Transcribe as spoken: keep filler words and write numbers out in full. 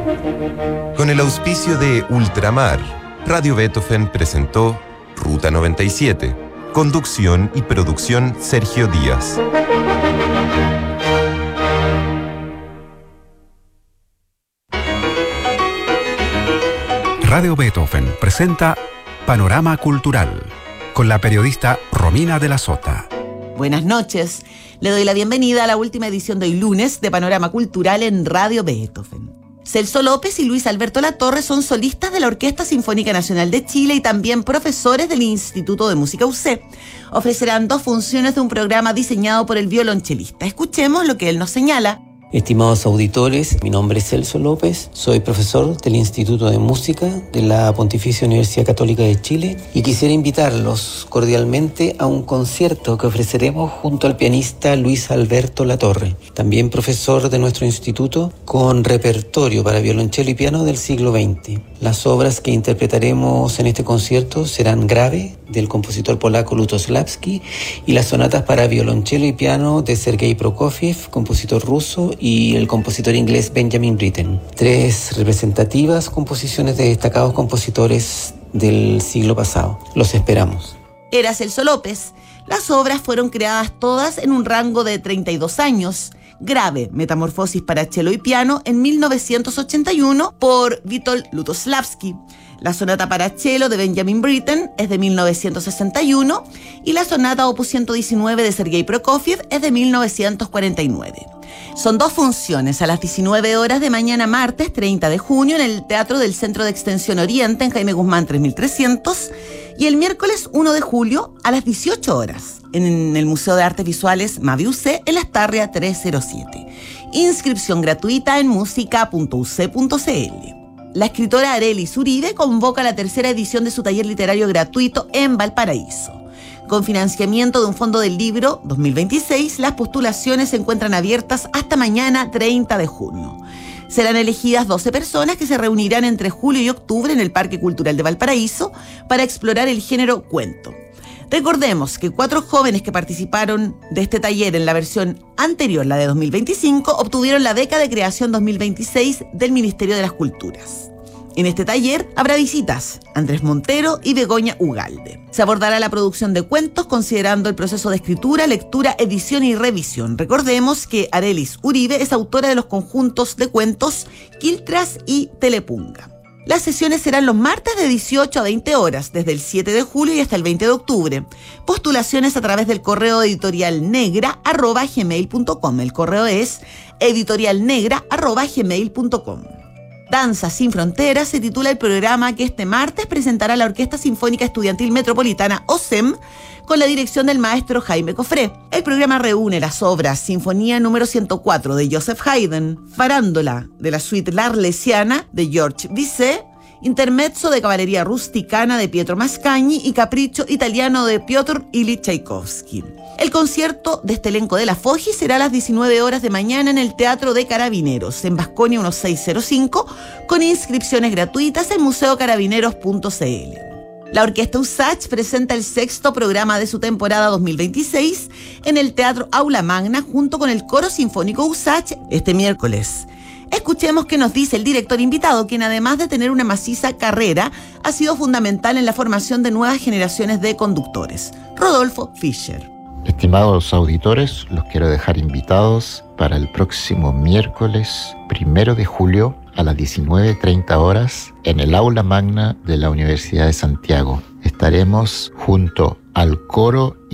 Con el auspicio de Ultramar, Radio Beethoven presentó Ruta noventa y siete. Conducción y producción Sergio Díaz. Radio Beethoven presenta Panorama Cultural con la periodista Romina de la Sota. Buenas noches. Le doy la bienvenida a la última edición de hoy lunes de Panorama Cultural en Radio Beethoven. Celso López y Luis Alberto Latorre son solistas de la Orquesta Sinfónica Nacional de Chile y también profesores del Instituto de Música U C. Ofrecerán dos funciones de un programa diseñado por el violonchelista. Escuchemos lo que él nos señala. Estimados auditores, mi nombre es Celso López, soy profesor del Instituto de Música de la Pontificia Universidad Católica de Chile y quisiera invitarlos cordialmente a un concierto que ofreceremos junto al pianista Luis Alberto Latorre, también profesor de nuestro instituto, con repertorio para violonchelo y piano del siglo veinte. Las obras que interpretaremos en este concierto serán Grave, del compositor polaco Lutosławski, y las sonatas para violonchelo y piano de Sergei Prokofiev, compositor ruso, y el compositor inglés Benjamin Britten. Tres representativas composiciones de destacados compositores del siglo pasado. Los esperamos. Era Celso López. Las obras fueron creadas todas en un rango de treinta y dos años. Grave, Metamorfosis para cello y piano, en mil novecientos ochenta y uno por Witold Lutosławski. La sonata para cello de Benjamin Britten es de mil novecientos sesenta y uno y la sonata opus ciento diecinueve de Sergei Prokofiev es de mil novecientos cuarenta y nueve. Son dos funciones a las diecinueve horas de mañana martes treinta de junio en el Teatro del Centro de Extensión Oriente en Jaime Guzmán tres mil trescientos y el miércoles uno de julio a las dieciocho horas en el Museo de Artes Visuales Mavi U C en Las Tarrias trescientos siete. Inscripción gratuita en música punto u ce punto ce ele. La escritora Arelis Uribe convoca la tercera edición de su taller literario gratuito en Valparaíso. Con financiamiento de un fondo del libro dos mil veintiséis, las postulaciones se encuentran abiertas hasta mañana treinta de junio. Serán elegidas doce personas que se reunirán entre julio y octubre en el Parque Cultural de Valparaíso para explorar el género cuento. Recordemos que cuatro jóvenes que participaron de este taller en la versión anterior, la de dos mil veinticinco, obtuvieron la beca de creación dos mil veintiséis del Ministerio de las Culturas. En este taller habrá visitas, Andrés Montero y Begoña Ugalde. Se abordará la producción de cuentos considerando el proceso de escritura, lectura, edición y revisión. Recordemos que Arelis Uribe es autora de los conjuntos de cuentos Quiltras y Telepunga. Las sesiones serán los martes de dieciocho a veinte horas, desde el siete de julio y hasta el veinte de octubre. Postulaciones a través del correo editorialnegra arroba gmail punto com. El correo es editorialnegra arroba gmail punto com. Danza sin Fronteras se titula el programa que este martes presentará la Orquesta Sinfónica Estudiantil Metropolitana, O S E M, con la dirección del maestro Jaime Cofré. El programa reúne las obras Sinfonía número ciento cuatro de Joseph Haydn, Farándola de la suite L'Arlesiana de Georges Bizet, Intermezzo de Caballería Rusticana de Pietro Mascagni y Capricho Italiano de Piotr Ilyich Tchaikovsky. El concierto de este elenco de la Foggi será a las diecinueve horas de mañana en el Teatro de Carabineros, en Vasconia dieciséis cero cinco, con inscripciones gratuitas en museo carabineros punto ce ele. La Orquesta Usach presenta el sexto programa de su temporada dos mil veintiséis en el Teatro Aula Magna junto con el Coro Sinfónico Usach este miércoles. Escuchemos qué nos dice el director invitado, quien además de tener una maciza carrera, ha sido fundamental en la formación de nuevas generaciones de conductores. Rodolfo Fischer. Estimados auditores, los quiero dejar invitados para el próximo miércoles primero de julio a las diecinueve treinta horas en el Aula Magna de la Universidad de Santiago. Estaremos junto al coro